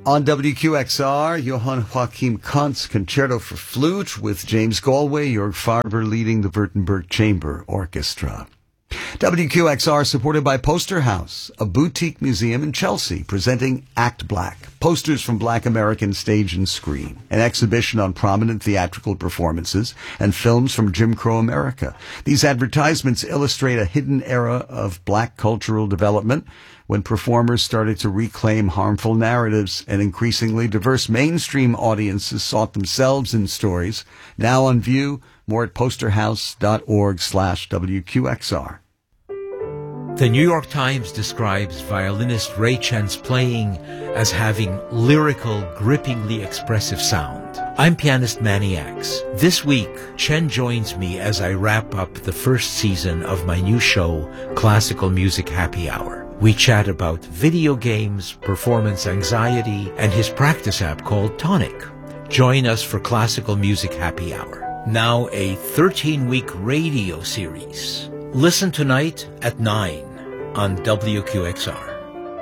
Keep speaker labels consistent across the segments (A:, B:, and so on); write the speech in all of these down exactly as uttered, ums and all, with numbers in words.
A: On W Q X R, Johann Joachim Kant's Concerto for Flute with James Galway, Jörg Farber leading the Württemberg Chamber Orchestra. W Q X R supported by Poster House, a boutique museum in Chelsea presenting Act Black, posters from Black American stage and screen, an exhibition on prominent theatrical performances and films from Jim Crow America. These advertisements illustrate a hidden era of Black cultural development when performers started to reclaim harmful narratives and increasingly diverse mainstream audiences sought themselves in stories. Now on view, more at posterhouse.org slash WQXR.
B: The New York Times describes violinist Ray Chen's playing as having lyrical, grippingly expressive sound. I'm pianist Manny X. This week, Chen joins me as I wrap up the first season of my new show, Classical Music Happy Hour. We chat about video games, performance anxiety, and his practice app called Tonic. Join us for Classical Music Happy Hour, now a thirteen-week radio series. Listen tonight at nine on W Q X R.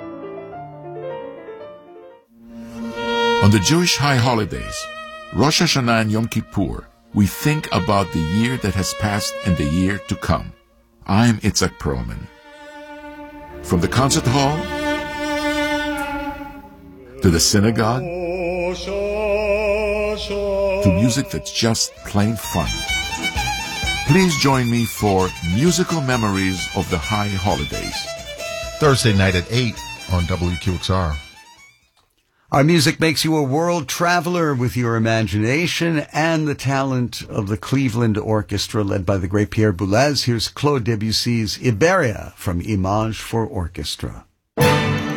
C: On the Jewish high holidays, Rosh Hashanah and Yom Kippur, we think about the year that has passed and the year to come. I'm Itzhak Perlman. From the concert hall to the synagogue to music that's just plain fun. Please join me for Musical Memories of the High Holidays.
D: Thursday night at eight on W Q X R.
A: Our music makes you a world traveler with your imagination and the talent of the Cleveland Orchestra led by the great Pierre Boulez. Here's Claude Debussy's Iberia from Image for Orchestra.